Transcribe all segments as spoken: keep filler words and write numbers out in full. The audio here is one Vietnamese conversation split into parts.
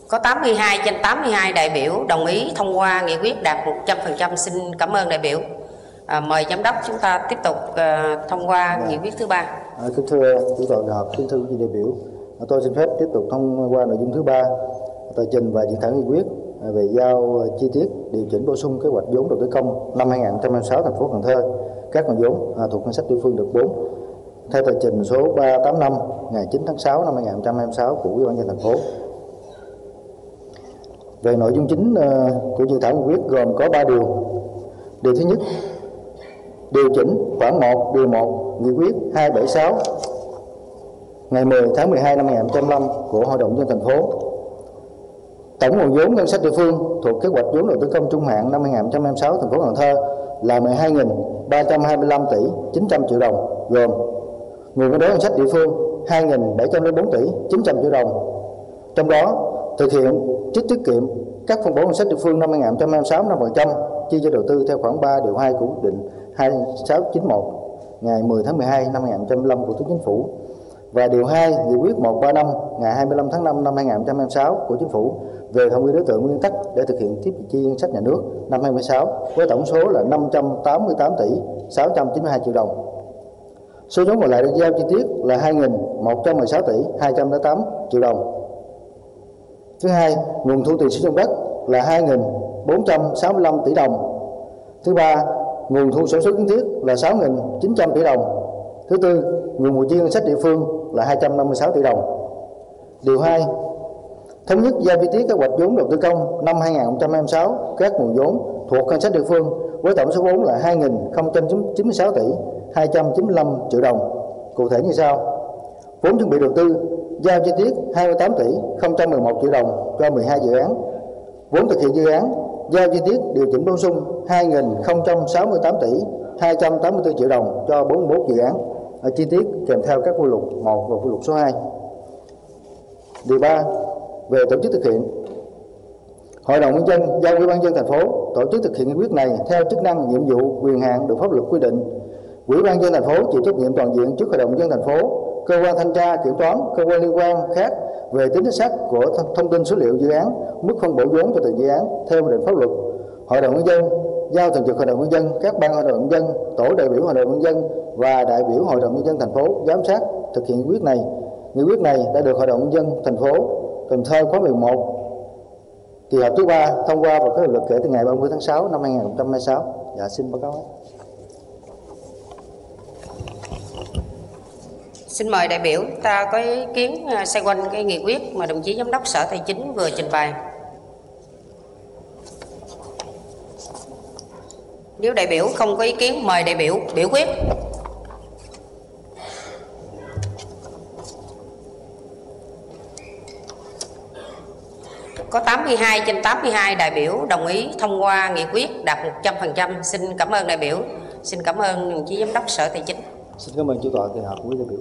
Có tám mươi hai trên tám mươi hai đại biểu đồng ý thông qua nghị quyết đạt một trăm phần trăm. Xin cảm ơn đại biểu. À, mời giám đốc chúng ta tiếp tục uh, thông qua Dạ. nghị quyết thứ ba. À, kính thưa chủ tọa kỳ họp, kính thưa quý vị đại biểu, à, tôi xin phép tiếp tục thông qua nội dung thứ ba, tờ trình và dự thảo nghị quyết à, về giao chi tiết điều chỉnh bổ sung kế hoạch vốn đầu tư công năm hai nghìn không trăm hai mươi sáu thành phố Cần Thơ, các nguồn vốn à, thuộc ngân sách địa phương được bốn theo tờ trình số ba trăm tám mươi lăm ngày chín tháng sáu năm hai nghìn không trăm hai mươi sáu của Ủy ban nhân dân thành phố. Về nội dung chính uh, của dự thảo nghị quyết gồm có ba điều. Điều thứ nhất, điều chỉnh khoản một điều một nghị quyết hai trăm bảy mươi sáu ngày mười tháng mười hai năm hai nghìn không trăm lẻ năm của Hội đồng nhân dân thành phố. Tổng nguồn vốn ngân sách địa phương thuộc kế hoạch vốn đầu tư công trung hạn năm hai nghìn không trăm hai mươi sáu thành phố Cần Thơ là mười hai nghìn ba trăm hai mươi lăm tỷ chín trăm triệu đồng, gồm nguồn vốn ngân sách địa phương hai nghìn bảy trăm lẻ bốn tỷ chín trăm triệu đồng. Trong đó thực hiện trích tiết kiệm các phân bổ ngân sách địa phương năm hai nghìn không trăm hai mươi sáu năm phần trăm chi cho đầu tư theo khoản ba điều hai của quyết định hai sáu chín mốt ngày mười tháng mười hai năm hai nghìn không trăm lẻ năm của Thủ tướng Chính phủ và điều hai nghị quyết một trăm ba mươi lăm ngày hai mươi lăm tháng năm năm hai nghìn không trăm hai mươi sáu của Chính phủ về phạm vi đối tượng nguyên tắc để thực hiện tiếp chi ngân sách nhà nước năm hai nghìn không trăm hai mươi sáu với tổng số là năm trăm tám mươi tám tỷ sáu trăm chín mươi hai triệu đồng. Số vốn còn lại được giao chi tiết là hai nghìn một trăm mười sáu tỷ hai trăm lẻ tám triệu đồng. Thứ hai, nguồn thu tiền sử dụng đất là hai nghìn bốn trăm sáu mươi lăm tỷ đồng. Thứ ba, nguồn thu sản xuất kiến thiết là sáu nghìn chín trăm tỷ đồng. Thứ tư, nguồn bù chi ngân sách địa phương là hai trăm năm mươi sáu tỷ đồng. Điều hai, thống nhất giao chi tiết kế hoạch vốn đầu tư công năm hai nghìn không trăm hai mươi sáu các nguồn vốn thuộc ngân sách địa phương với tổng số vốn là hai nghìn không trăm chín mươi sáu tỷ hai trăm chín mươi lăm triệu đồng. Cụ thể như sau: vốn chuẩn bị đầu tư giao chi tiết hai mươi tám tỷ không trăm mười một triệu đồng cho mười hai dự án. Vốn thực hiện dự án giao chi tiết điều chỉnh bổ sung hai nghìn không trăm sáu mươi tám tỷ hai trăm tám mươi tư triệu đồng cho bốn mươi mốt dự án. Ở chi tiết kèm theo các phụ lục một và phụ lục số hai. Điều ba, về tổ chức thực hiện. Hội đồng nhân dân giao Ủy ban nhân dân thành phố tổ chức thực hiện nghị quyết này theo chức năng, nhiệm vụ, quyền hạn được pháp luật quy định. Ủy ban nhân dân thành phố chịu trách nhiệm toàn diện trước Hội đồng nhân dân thành phố, cơ quan thanh tra kiểm toán, cơ quan liên quan khác về tính chính xác của thông tin số liệu dự án, mức phân bổ vốn cho từng dự án theo quy định pháp luật. Hội đồng nhân dân giao thường trực Hội đồng nhân dân, các ban Hội đồng nhân dân, tổ đại biểu Hội đồng nhân dân và đại biểu Hội đồng nhân dân thành phố giám sát thực hiện nghị quyết này. Nghị quyết này đã được Hội đồng nhân dân thành phố Cần Thơ khóa mười một kỳ họp thứ ba thông qua và có hiệu lực kể từ ngày ba mươi tháng sáu năm hai nghìn không trăm hai mươi sáu. Dạ, xin báo cáo. Xin mời đại biểu ta có ý kiến xoay quanh cái nghị quyết mà đồng chí giám đốc Sở Tài chính vừa trình bày. Nếu đại biểu không có ý kiến, mời đại biểu biểu quyết. Có tám mươi hai trên tám mươi hai đại biểu đồng ý thông qua nghị quyết đạt một trăm phần trăm. Xin cảm ơn đại biểu. Xin cảm ơn đồng chí giám đốc Sở Tài chính. Xin cảm ơn chủ tọa kỳ họp, quý đại biểu.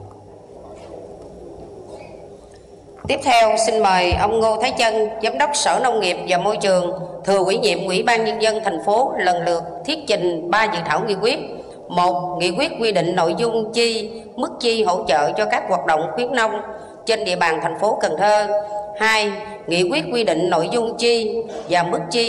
Tiếp theo xin mời ông Ngô Thái Trân, Giám đốc Sở Nông nghiệp và Môi trường, thừa ủy nhiệm Ủy ban nhân dân thành phố lần lượt thuyết trình ba dự thảo nghị quyết. Một, nghị quyết quy định nội dung chi, mức chi hỗ trợ cho các hoạt động khuyến nông trên địa bàn thành phố Cần Thơ. Hai, nghị quyết quy định nội dung chi và mức chi